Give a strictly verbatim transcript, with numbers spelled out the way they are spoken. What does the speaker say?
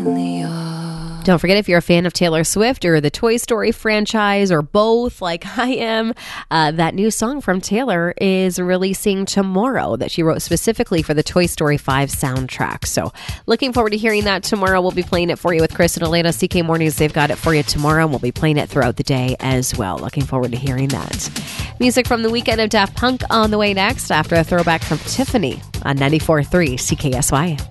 Don't forget, if you're a fan of Taylor Swift or the Toy Story franchise or both, like I am, uh, that new song from Taylor is releasing tomorrow that she wrote specifically for the Toy Story five soundtrack. So looking forward to hearing that tomorrow. We'll be playing it for you with Chris and Elena. C K Mornings, they've got it for you tomorrow, and we'll be playing it throughout the day as well. Looking forward to hearing that. Music from the weekend of Daft Punk on the way next after a throwback from Tiffany on ninety-four point three C K S Y.